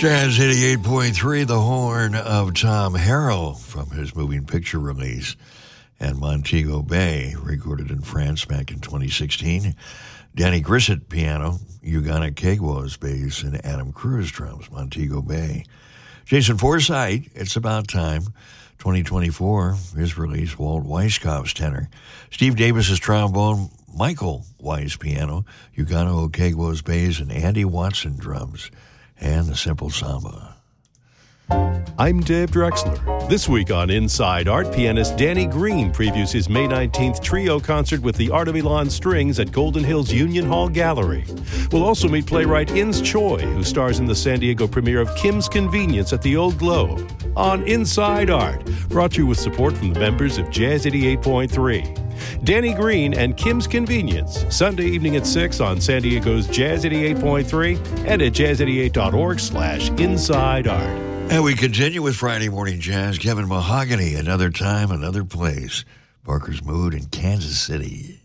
Jazz 88.3, The Horn of Tom Harrell from his moving picture release, and Montego Bay, recorded in France back in 2016. Danny Grissett, piano, Ugana Kegwas, bass, and Adam Cruz, drums, Montego Bay. Jason Forsythe, It's About Time, 2024, his release, Walt Weiskopf's tenor. Steve Davis's trombone, Michael Weiss, piano, Ugana Kegwas, bass, and Andy Watson, drums, and the Simple Samba. I'm Dave Drexler. This week on Inside Art, pianist Danny Green previews his May 19th trio concert with the Art of Elan Strings at Golden Hills Union Hall Gallery. We'll also meet playwright Ins Choi, who stars in the San Diego premiere of Kim's Convenience at the Old Globe. On Inside Art, brought to you with support from the members of Jazz 88.3. Danny Green and Kim's Convenience, Sunday evening at 6 on San Diego's Jazz 88.3 and at jazz88.org/insideart. And we continue with Friday Morning Jazz. Kevin Mahogany, Another Time, Another Place. Parker's Mood in Kansas City.